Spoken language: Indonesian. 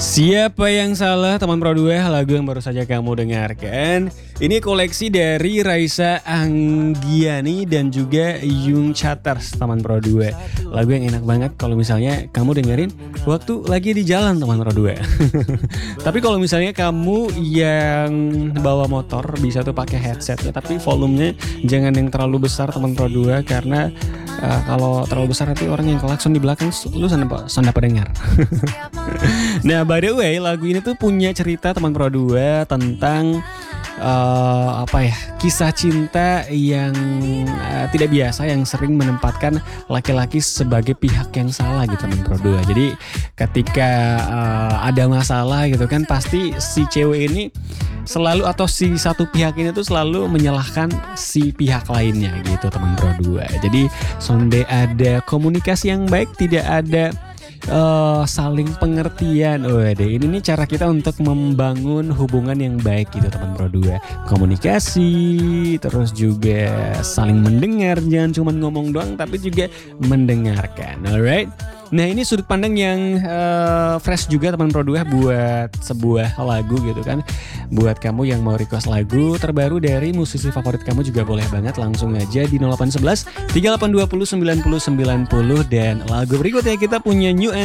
Siapa yang salah teman Pro 2, lagu yang baru saja kamu dengarkan. Ini koleksi dari Raisa Anggiani dan juga Yung Chaters teman Pro 2. Lagu yang enak banget kalau misalnya kamu dengerin waktu lagi di jalan teman Pro 2. Tapi kalau misalnya kamu yang bawa motor bisa tuh pakai headsetnya, tapi volumenya jangan yang terlalu besar teman Pro 2 karena kalau terlalu besar nanti orang yang klakson di belakang lu sana pendengar. Nah, by the way, lagu ini tuh punya cerita teman Pro 2 tentang kisah cinta yang tidak biasa, yang sering menempatkan laki-laki sebagai pihak yang salah gitu teman Pro 2. Jadi ketika ada masalah gitu kan, pasti si cewek ini selalu, atau si satu pihak ini tuh selalu menyalahkan si pihak lainnya gitu teman Pro 2. Jadi sonde ada komunikasi yang baik, tidak ada saling pengertian. Ini nih cara kita untuk membangun hubungan yang baik gitu teman Pro 2. Komunikasi, terus juga saling mendengar, jangan cuma ngomong doang tapi juga mendengarkan. Alright. Nah, ini sudut pandang yang fresh juga teman Pro 2 buat sebuah lagu gitu kan. Buat kamu yang mau request lagu terbaru dari musisi favorit kamu juga boleh banget, langsung aja di 0811 3820 9090. Dan lagu berikutnya kita punya New